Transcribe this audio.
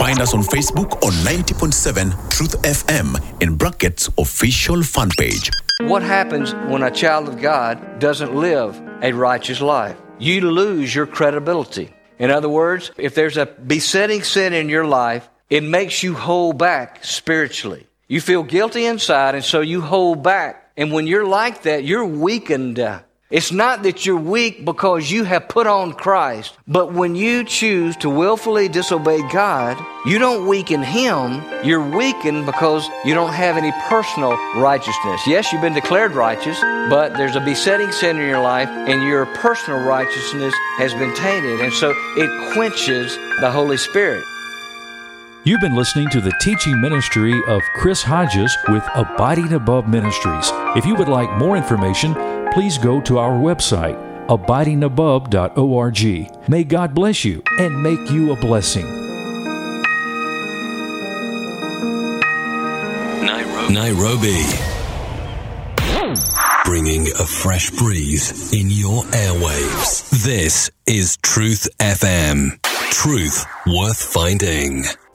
Find us on Facebook on 90.7 Truth FM in brackets official fan page. What happens when a child of God doesn't live a righteous life? You lose your credibility. In other words, if there's a besetting sin in your life, it makes you hold back spiritually. You feel guilty inside, and so you hold back. And when you're like that, you're weakened. It's not that you're weak because you have put on Christ, but when you choose to willfully disobey God, you don't weaken Him. You're weakened because you don't have any personal righteousness. Yes, you've been declared righteous, but there's a besetting sin in your life, and your personal righteousness has been tainted, and so it quenches the Holy Spirit. You've been listening to the teaching ministry of Chris Hodges with Abiding Above Ministries. If you would like more information, please go to our website, abidingabove.org. May God bless you and make you a blessing. Nairobi. Bringing a fresh breeze in your airwaves. This is Truth FM. Truth worth finding.